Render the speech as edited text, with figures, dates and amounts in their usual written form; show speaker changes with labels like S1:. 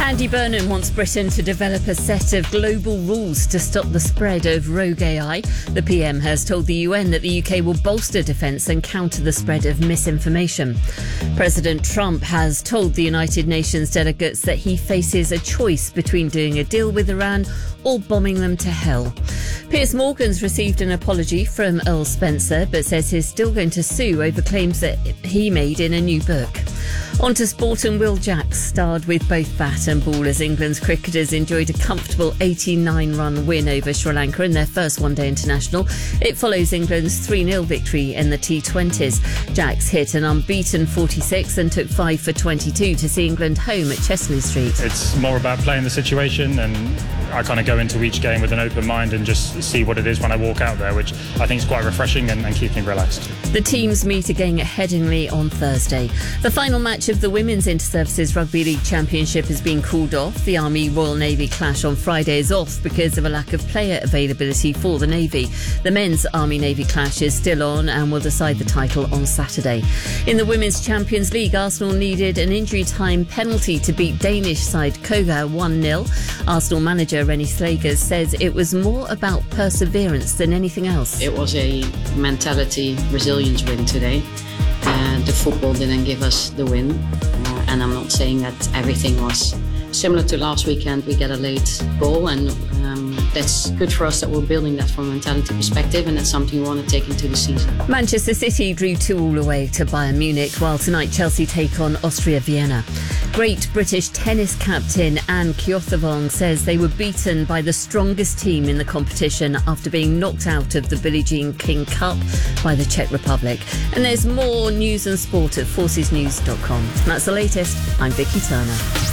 S1: Andy Burnham wants Britain to develop a set of global rules to stop the spread of rogue AI. The PM has told the UN that the UK will bolster defence and counter the spread of misinformation. President Trump has told the United Nations delegates that he faces a choice between doing a deal with Iran or bombing them to hell. Piers Morgan's received an apology from Earl Spencer, but says he's still going to sue over claims that he made in a new book. On to sport, and Will Jacks starred with both bat and ball as England's cricketers enjoyed a comfortable 89-run win over Sri Lanka in their first one-day international. It follows England's 3-0 victory in the T20s. Jacks hit an unbeaten 46 and took 5 for 22 to see England home at Chestnut Street.
S2: It's more about playing the situation, and I kind of go into each game with an open mind and just see what it is when I walk out there, which I think is quite refreshing and keeps me relaxed.
S1: The teams meet again at Headingley on Thursday. The final match of the Women's Inter-Services Rugby League Championship has been called off. The Army-Royal Navy clash on Friday is off because of a lack of player availability for the Navy. The men's Army-Navy clash is still on and will decide the title on Saturday. In the Women's Champions League, Arsenal needed an injury time penalty to beat Danish side Koga 1-0. Arsenal manager Rennie Slagers says it was more about perseverance than anything else.
S3: It was a mentality, resilience win today. The football didn't give us the win, and I'm not saying that everything was similar to last weekend. We get a late goal, and that's good for us that we're building that from a mentality perspective, and that's something we want to take into the season.
S1: Manchester City drew 2-2 away to Bayern Munich, while tonight Chelsea take on Austria Vienna. Great British tennis captain Anne Kjotevong says they were beaten by the strongest team in the competition after being knocked out of the Billie Jean King Cup by the Czech Republic. And there's more news and sport at forcesnews.com. That's the latest. I'm Vicky Turner.